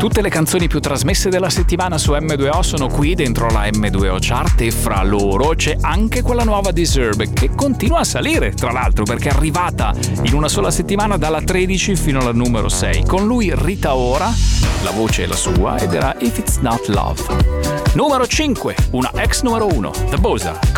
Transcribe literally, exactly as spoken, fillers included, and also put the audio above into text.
Tutte le canzoni più trasmesse della settimana su emme due o sono qui dentro la emme due o Chart e fra loro c'è anche quella nuova Deserve che continua a salire, tra l'altro, perché è arrivata in una sola settimana dalla tredici fino alla numero sei. Con lui Rita Ora, la voce è la sua ed era If It's Not Love. Numero cinque, una ex numero uno, The Bosa.